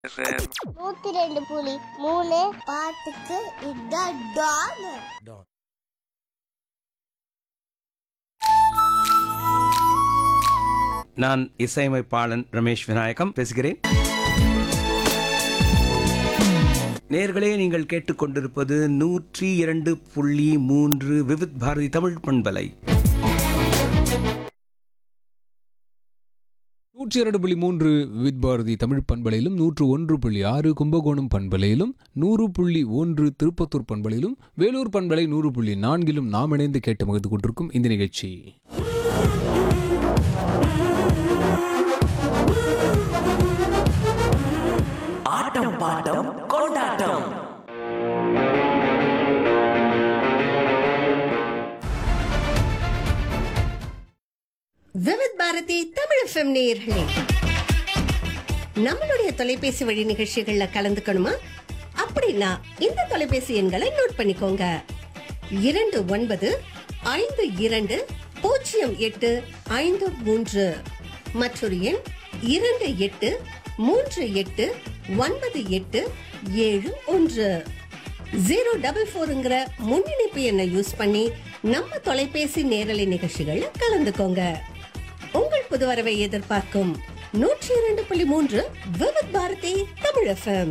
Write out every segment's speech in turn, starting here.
FM. 102.3 பாட்டுக்கு இதான் Don. நான் இசையமைப்பாளன் ரமேஷ் விநாயகம் பேசுகிறேன். நேர்களே, நீங்கள் கேட்டுக்கொண்டிருப்பது 102.3 விவித் பாரதி தமிழ் பண்பலை. 102.3 வித் பாரதி தமிழ் பண்பலையிலும் 101.6 கும்பகோணம் பண்பலையிலும் 100.1 திருப்பத்தூர் பண்பலையிலும் வேலூர் பண்பலை 100.4 நாம் இணைந்து கேட்டு மகிழ்ந்து கொண்டிருக்கும் இந்த நிகழ்ச்சி ஆட்டம் பாட்டம் கொண்டாட்டம். விவித் பாரதி தமிழ் FM நேயர்களே, நம்மளுடைய தொலைபேசி வழி நிகழ்ச்சிகள்ல கலந்துக்கணுமா? அப்படின்னா இந்த தொலைபேசி எண்களை நோட் பண்ணிக்கோங்க. 29520853 மற்றொரு எண் 2838989871 044ங்கிற முன்னிணைப்பு எண்ணை யூஸ் பண்ணி நம்ம தொலைபேசி நேரலை நிகழ்ச்சிகள்ல கலந்துக்கோங்க. உங்கள் புது வரவை எதிர்பார்க்கும் 102.3 விவித் பாரதி தமிழ் FM.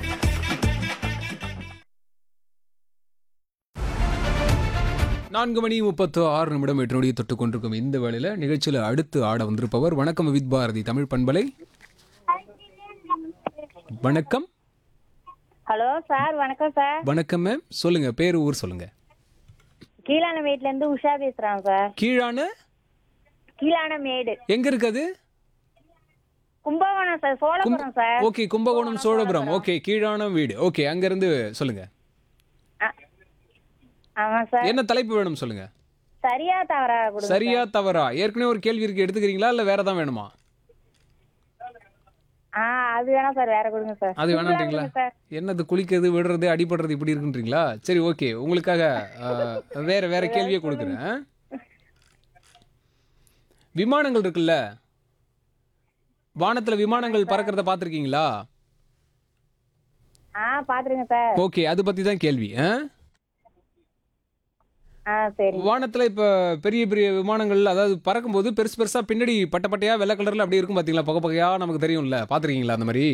நான்கு மணி 36 எட்டு தொட்டுக் கொண்டிருக்கும் இந்த வேளையில நிகழ்ச்சியில அடுத்து ஆட வந்திருப்பவர் வணக்கம் வித் பாரதி தமிழ் பண்பலை. வணக்கம். ஹலோ சார், வணக்கம் சார். வணக்கம் மேம், சொல்லுங்க பேரு ஊர் சொல்லுங்க. கீழான மேட்ல இருந்து உஷா பேசுறான் சார். கீழான மேடு எங்க இருக்குது? Kumbakonam sir, Cholapuram sir. Okay, Kumbakonam Cholapuram. Okay, கீழான வீடு. ஓகே, அங்க இருந்து சொல்லுங்க. ஆமா சார். என்ன தலைப்பு வேணும் சொல்லுங்க. சரியா தவறா கொடுங்க. சரியா தவறா? ஏற்கனவே ஒரு கேள்வி இருக்கு, எடுத்துக்கிறீங்களா இல்ல வேற ஏதாவது வேணுமா? அது வேணா சார், வேற கொடுங்க சார். அது வேணான்றீங்களா? என்னது குளிக்கிறது விடுறது அடிபடுறது இப்படி இருக்குன்றீங்களா? சரி, ஓகே, உங்களுக்காக வேற வேற கேள்வியே கொடுக்குறேன். விமானங்கள் இருக்குல்ல, வானத்துல விமானங்கள் பறக்கிறத பாத்திருக்கீங்களா? பாத்துருங்க சார். ஓகே, அது பத்தி தான் கேள்வி. சரி. வானத்துல இப்ப பெரிய பெரிய விமானங்கள், அதாவது பறக்கும் போது பெருசு பெருசா பின்னாடி பட்ட பட்டையா வெள்ளை கலர்ல அப்படி இருக்கும் பாத்தீங்களா, பக்க பக்கையா நமக்கு தெரியும்ல, பாத்திருக்கீங்களா அந்த மாதிரி?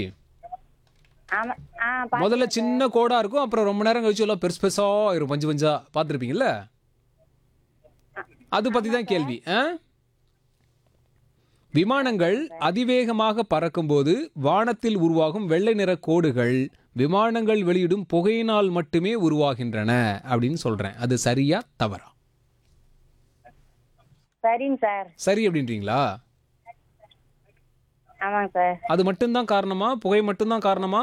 முதல்ல சின்ன கோடா இருக்கும், அப்புறம் ரொம்ப நேரம் கழிச்சு எல்லாம் பெருசு பெருசா இருக்கும், பஞ்சு பஞ்சா, பாத்திருப்பீங்கல்ல? அது பத்தி தான் கேள்வி. விமானங்கள் அதிவேகமாக பறக்கும்போது வானத்தில் உருவாகும் வெள்ளை நிற கோடுகள் விமானங்கள் வெளியிடும் புகையினால் மட்டுமே உருவாகின்றன அப்படின்னு சொல்றேன். அது சரியா தவறா? சரிங்க சார். சரி அப்படின்றீங்களா? ஆமாங்க சார். அது மட்டும்தான் காரணமா? புகை மட்டும்தான் காரணமா?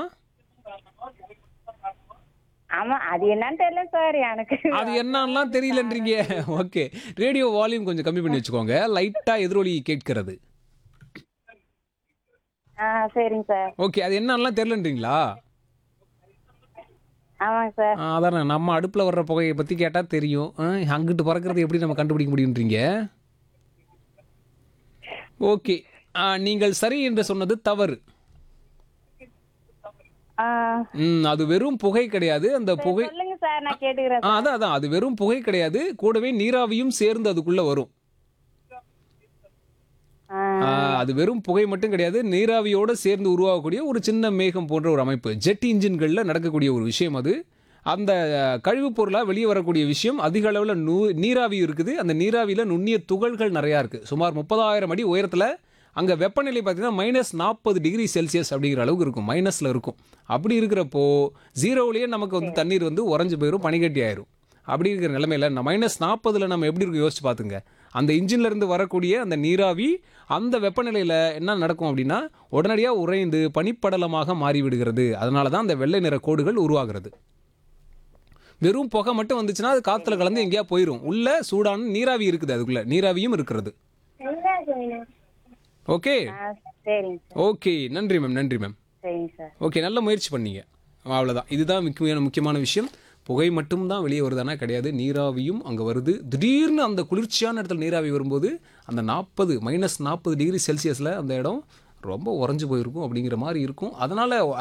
ஆமா, அது என்னன்னு தெரியல சார் எனக்கு. அது என்னன்னா தெரியலன்றீங்க. ஓகே, ரேடியோ வால்யூம் கொஞ்சம் கம்மி பண்ணி வச்சுக்கோங்க, லைட்டா எதிரொலி கேட்கிறது. சரிங்க சார். ஓகே, அது என்னன்னா தெரியலன்றீங்களா? ஆமாங்க சார். அதானே, நம்ம அடுப்புல வர்ற புகையை பத்தி கேட்டா தெரியும், அங்கிட்டு பறக்கிறது எப்படி நம்ம கண்டுபிடிக்க முடியுன்றீங்க. ஓகே, நீங்கள் சரி என்று சொன்னது தவறு. அது வெறும் புகை கிடையாது. அந்த புகை, சொல்லுங்க சார், நான் கேட்டுக்கிறேன். அதான் அது வெறும் புகை கிடையாது, கூடவே நீராவியும் சேர்ந்து அதுக்குள்ள வரும். அது வெறும் புகை மட்டும் கிடையாது, நீராவியோட சேர்ந்து உருவாகக்கூடிய ஒரு சின்ன மேகம் போன்ற ஒரு அமைப்பு. ஜெட் இன்ஜின்கள்ல நடக்கக்கூடிய ஒரு விஷயம் அது. அந்த கழிவுப் பொருளா வெளியே வரக்கூடிய விஷயம், அதிக அளவில் நீராவி இருக்குது. அந்த நீராவியில நுண்ணிய துகள்கள் நிறைய இருக்கு. சுமார் 30,000 அடி உயரத்துல அங்க வெப்பநிலை பார்த்தீங்கன்னா -40°C அப்படிங்கிற அளவுக்கு இருக்கும், மைனஸ்ல இருக்கும். அப்படி இருக்கிறப்போ ஜீரோவிலேயே நமக்கு வந்து தண்ணீர் வந்து உறைஞ்சு போயிடும், பனிக்கட்டி ஆயிரும். அப்படி இருக்கிற நிலைமையில -40 நம்ம எப்படி இருக்கு யோசிச்சு பார்த்துங்க. அந்த இன்ஜின்ல இருந்து வரக்கூடிய அந்த நீராவி அந்த வெப்பநிலையில என்ன நடக்கும் அப்படின்னா உடனடியாக உறைந்து பனிப்படலமாக மாறிவிடுகிறது. அதனால தான் அந்த வெள்ளை நிற கோடுகள் உருவாகிறது. வெறும் புகை மட்டும் வந்துச்சுன்னா அது காத்துல கலந்து எங்கேயா போயிடும். உள்ள சூடான நீராவி இருக்குது, அதுக்குள்ள நீராவியும் இருக்கிறது. ஓகே, ஓகே, நன்றி மேம், நன்றி மேம். ஓகே, நல்ல முயற்சி பண்ணீங்க. அவ்வளோதான், இதுதான் முக்கியமான விஷயம். புகை மட்டும்தான் வெளியே வருதானா? கிடையாது, நீராவியும் அங்கே வருது. திடீர்னு அந்த குளிர்ச்சியான இடத்துல நீராவி வரும்போது அந்த -40°C அந்த இடம் ரொம்ப உறைஞ்சு போயிருக்கும் அப்படிங்கிற மாதிரி இருக்கும். அதனால